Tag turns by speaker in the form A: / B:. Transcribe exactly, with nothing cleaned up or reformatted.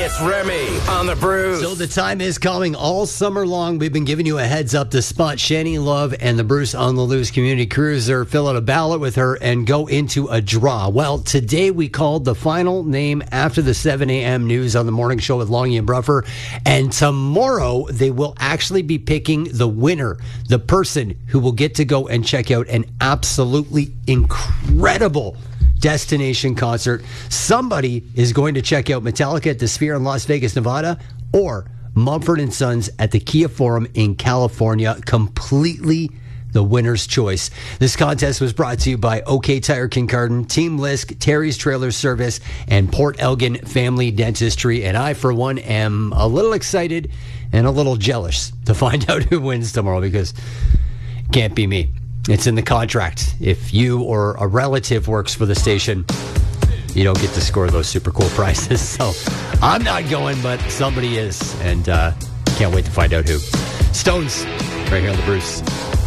A: It's Remy on the Bruce.
B: So the time is coming. All summer long, we've been giving you a heads up to spot Shani Love and the Bruce on the Loose Community Cruiser. Fill out a ballot with her and go into a draw. Well, today we called the final name after the seven a.m. news on the morning show with Longy and Bruffer. And tomorrow, they will actually be picking the winner, the person who will get to go and check out an absolutely incredible destination concert. Somebody is going to check out Metallica at the Sphere in Las Vegas, Nevada, or Mumford and Sons at the Kia Forum in California. Completely the winner's choice. This contest was brought to you by OK Tire Kincardine, Team Lisk, Terry's Trailer Service, and Port Elgin Family Dentistry. And I, for one, am a little excited and a little jealous to find out who wins tomorrow, because it can't be me. It's in the contract. If you or a relative works for the station, you don't get to score those super cool prizes. So I'm not going, but somebody is. And uh, can't wait to find out who. Stones, right here on the Bruce.